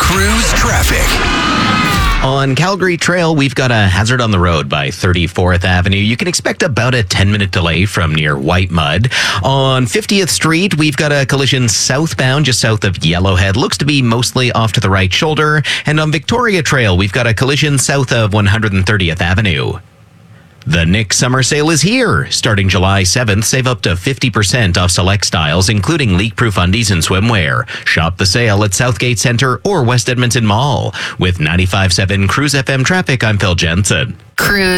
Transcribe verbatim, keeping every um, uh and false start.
Cruise traffic. On Calgary Trail, we've got a hazard on the road by thirty-fourth Avenue. You can expect about a ten-minute delay from near White Mud. On fiftieth Street, we've got a collision southbound just south of Yellowhead. Looks to be mostly off to the right shoulder. And on Victoria Trail, we've got a collision south of one hundred thirtieth Avenue. The Nick Summer Sale is here. Starting July seventh, save up to fifty percent off select styles, including leak-proof undies and swimwear. Shop the sale at Southgate Centre or West Edmonton Mall. With ninety-five point seven Cruise F M traffic, I'm Phil Jensen. Cruise.